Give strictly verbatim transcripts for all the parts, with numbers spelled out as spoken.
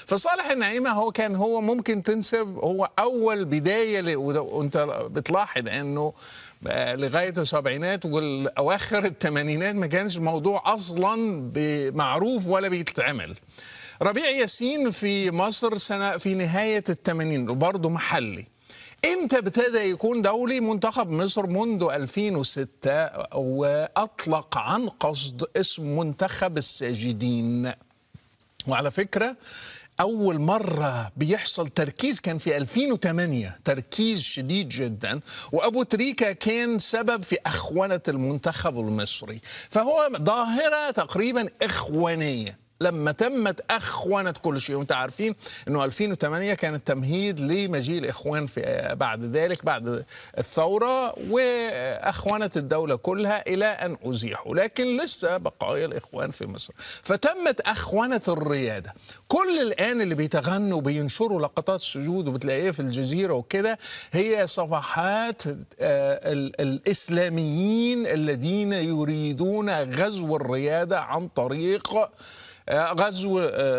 فصالح النعيمة هو كان هو ممكن تنسب هو أول بداية، وأنت بتلاحظ أنه لغاية السبعينات والأواخر الثمانينات ما كانش الموضوع أصلا معروف ولا بيتعمل. ربيع ياسين في مصر سنة في نهاية الثمانين وبرضه محلي. امتى ابتدى يكون دولي؟ منتخب مصر منذ ألفين وستة، وأطلق عن قصد اسم منتخب الساجدين. وعلى فكرة أول مرة بيحصل تركيز كان في ألفين وثمانية، تركيز شديد جدا، وأبو تريكة كان سبب في أخونة المنتخب المصري. فهو ظاهرة تقريبا إخوانية لما تمت أخونة كل شيء. وانت عارفين أنه ألفين وثمانية كان التمهيد لمجيء الإخوان في بعد ذلك بعد الثورة، وأخونة الدولة كلها إلى أن أزيحوا، لكن لسه بقايا الإخوان في مصر. فتمت أخونة الريادة. كل الآن اللي بيتغنوا وبينشروا لقطات السجود وبتلاقيها في الجزيرة وكده هي صفحات الإسلاميين الذين يريدون غزو الريادة عن طريق غزو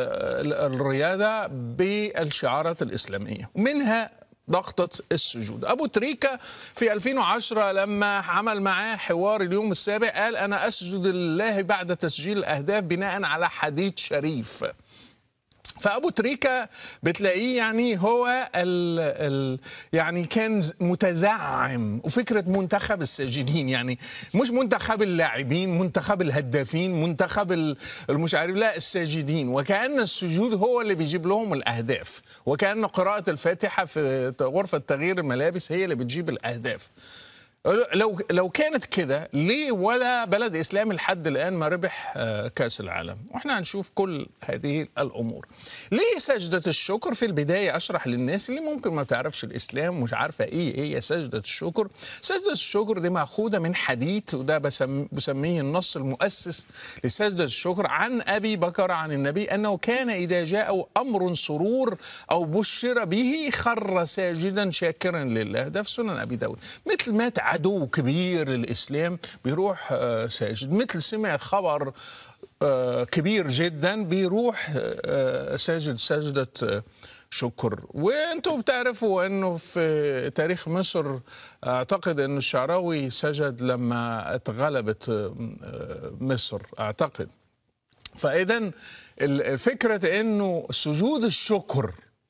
الريادة بالشعارات الإسلامية، منها ضغطة السجود. أبو تريكة في ألفين وعشرة لما عمل معاه حوار اليوم السابع قال أنا أسجد لله بعد تسجيل الأهداف بناء على حديث شريف. فأبو تريكة بتلاقيه يعني هو ال ال يعني كان متزعم وفكرة منتخب الساجدين، يعني مش منتخب اللاعبين، منتخب الهدافين، منتخب المش عارف، لا الساجدين. وكأن السجود هو اللي بيجيب لهم الأهداف، وكأن قراءة الفاتحة في غرفة تغيير الملابس هي اللي بتجيب الأهداف. لو لو كانت كده ليه ولا بلد إسلامي لحد الآن ما ربح كأس العالم؟ واحنا هنشوف كل هذه الأمور. ليه سجدة الشكر؟ في البداية أشرح للناس اللي ممكن ما تعرفش الإسلام مش عارفة إيه هي سجدة الشكر. سجدة الشكر دي مأخوذة من حديث، وده بسميه النص المؤسس لسجدة الشكر، عن أبي بكر عن النبي أنه كان إذا جاء أمر سرور أو بشر به خر ساجدا شاكرا لله. ده في سنن أبي داود. مثل ما عدو كبير للإسلام بيروح ساجد، مثل سمع خبر كبير جدا بيروح ساجد سجدة شكر. وانتم بتعرفوا انه في تاريخ مصر اعتقد انه الشعراوي سجد لما اتغلبت مصر اعتقد. فاذا الفكرة انه سجود الشكر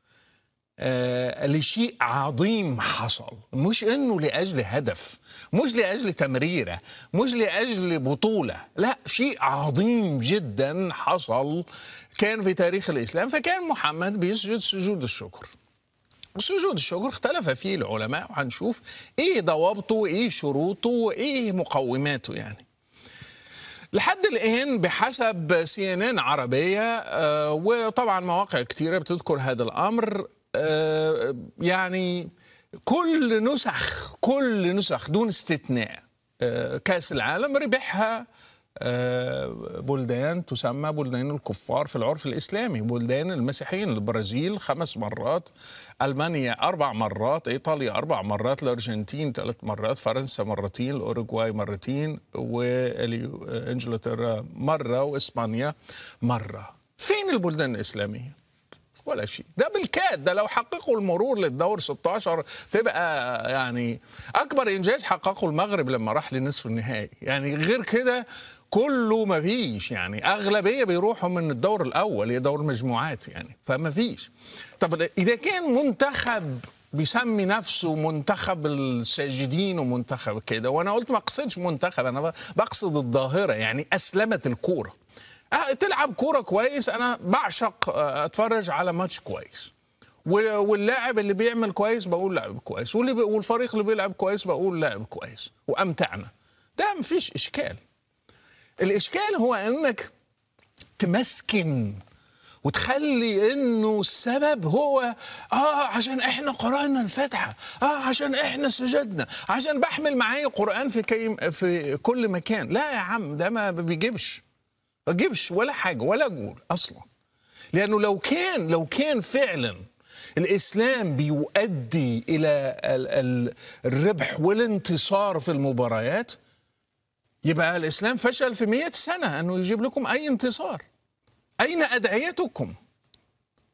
آه لشيء عظيم حصل، مش انه لاجل هدف، مش لاجل تمريره، مش لاجل بطوله، لا، شيء عظيم جدا حصل كان في تاريخ الاسلام. فكان محمد بيسجد سجود الشكر. سجود الشكر اختلف فيه العلماء، وهنشوف ايه ضوابطه وايه شروطه وايه مقوماته. يعني لحد الآن بحسب سي ان ان عربية آه وطبعا مواقع كتيرة بتذكر هذا الأمر، آه يعني كل نسخ كل نسخ دون استثناء آه كأس العالم ربحها آه بلدان تسمى بلدان الكفار في العرف الإسلامي، بلدان المسيحيين. البرازيل خمس مرات، ألمانيا أربع مرات، إيطاليا أربع مرات، الأرجنتين ثلاث مرات، فرنسا مرتين، الأوروغواي مرتين، وإنجلترا مرة، وإسبانيا مرة. فين البلدان الإسلامية؟ ولا شيء. ده بالكاد. ده لو حققوا المرور للدور ستة عشر تبقى يعني أكبر إنجاز حققه المغرب لما راح لنصف النهائي. يعني غير كده كله ما فيش، يعني أغلبية بيروحوا من الدور الأول، هي دور المجموعات يعني، فما فيش. طب إذا كان منتخب بيسمي نفسه منتخب الساجدين ومنتخب كده، وأنا قلت ما أقصدش منتخب، أنا بقصد الظاهرة، يعني أسلمت الكورة. تلعب كورة كويس، أنا بعشق أتفرج على ماتش كويس، واللاعب اللي بيعمل كويس بقول لاعب كويس، والفريق اللي بيلعب كويس بقول لاعب كويس، وأمتعنا. ده مفيش إشكال. الإشكال هو أنك تمسكن وتخلي انه السبب هو اه عشان احنا قرأنا الفاتحة، اه عشان احنا سجدنا، عشان بحمل معايا قرآن في كي في كل مكان. لا يا عم، ده ما بيجيبش ما بيجيبش ولا حاجة ولا جول اصلا. لانه لو كان لو كان فعلا الاسلام بيؤدي الى الربح والانتصار في المباريات، يبقى الاسلام فشل في مئة سنة انه يجيب لكم اي انتصار. أين أدعيتكم؟